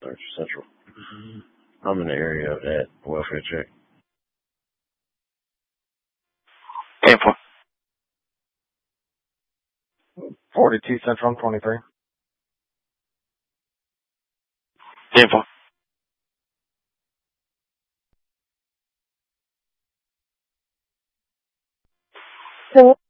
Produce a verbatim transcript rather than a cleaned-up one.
Search Central. I'm in the area of that welfare check. Info. forty-two Central, I'm twenty-three. Info. So